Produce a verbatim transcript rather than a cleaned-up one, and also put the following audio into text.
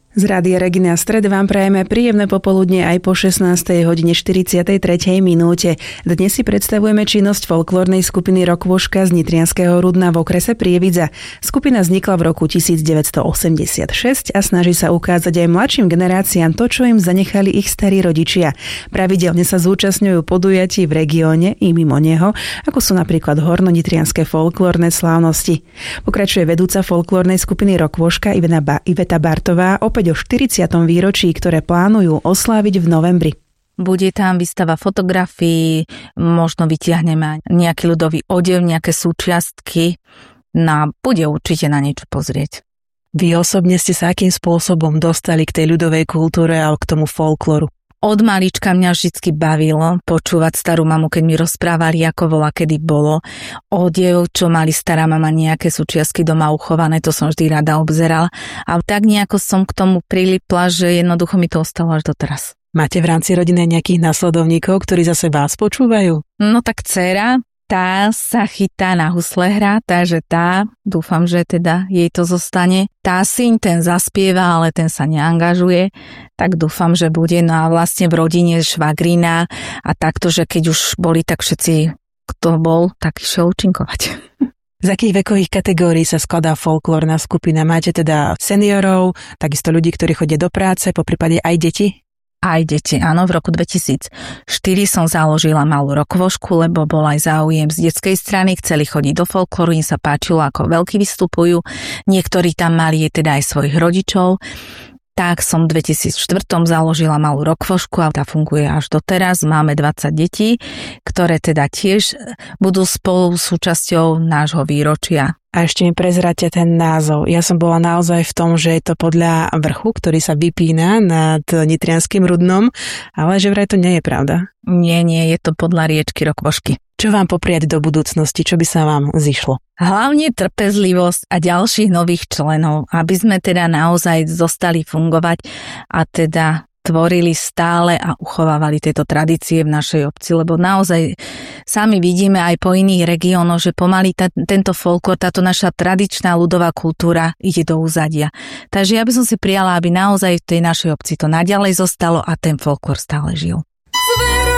Z Rádia Regina Stred vám prajeme príjemné popoludne aj po šestnástej hodine štyridsiatej tretej minúte. Dnes si predstavujeme činnosť folklórnej skupiny Rokvoška z Nitrianskeho Rudna v okrese Prievidza. Skupina vznikla v roku devätnásťstoosemdesiatšesť a snaží sa ukázať aj mladším generáciám to, čo im zanechali ich starí rodičia. Pravidelne sa zúčastňujú podujatí v regióne i mimo neho, ako sú napríklad hornonitrianske folklórne slávnosti. Pokračuje vedúca folklórnej skupiny Rokvoška Iveta Bartová opäť o štyridsiatom výročí, ktoré plánujú osláviť v novembri. Bude tam výstava fotografií, možno vytiahneme nejaký ľudový odev, nejaké súčiastky, no bude určite na niečo pozrieť. Vy osobne ste sa akým spôsobom dostali k tej ľudovej kultúre a k tomu folklóru? Od malička mňa vždycky bavilo počúvať starú mamu, keď mi rozprávali, ako bola, kedy bolo. Odev, čo mali stará mama nejaké súčiastky doma uchované, to som vždy rada obzerala. A tak nejako som k tomu prilipla, že jednoducho mi to ostalo až doteraz. Máte v rámci rodiny nejakých nasledovníkov, ktorí zase vás počúvajú? No tak dcéra, tá sa chytá na husle hrá, takže tá, dúfam, že teda jej to zostane. Tá syn, ten zaspieva, ale ten sa neangažuje, tak dúfam, že bude. No a vlastne v rodine švagrina a takto, že keď už boli, tak všetci, kto bol, tak išiel účinkovať. Z akých vekových kategórií sa skladá folklórna skupina? Máte teda seniorov, takisto ľudí, ktorí chodia do práce, poprípade aj deti? Aj deti, áno, v roku dvetisícštyri som založila malú rokvošku, lebo bol aj záujem z detskej strany, chceli chodiť do folklóru, im sa páčilo, ako veľkí vystupujú, niektorí tam mali teda aj svojich rodičov. Tak som v dvetisícštyri založila malú rokvošku a tá funguje až doteraz. Máme dvadsať detí, ktoré teda tiež budú spolu súčasťou nášho výročia. A ešte mi prezráte ten názov. Ja som bola naozaj v tom, že je to podľa vrchu, ktorý sa vypína nad Nitrianským Rudnom, ale že vraj to nie je pravda. Nie, nie, je to podľa riečky Rokvošky. Čo vám popriať do budúcnosti? Čo by sa vám zišlo? Hlavne trpezlivosť a ďalších nových členov, aby sme teda naozaj zostali fungovať a teda tvorili stále a uchovávali tieto tradície v našej obci, lebo naozaj sami vidíme aj po iných regiónoch, že pomaly ta, tento folklór, táto naša tradičná ľudová kultúra ide do úzadia. Takže ja by som si prijala, aby naozaj v tej našej obci to naďalej zostalo a ten folklór stále žil.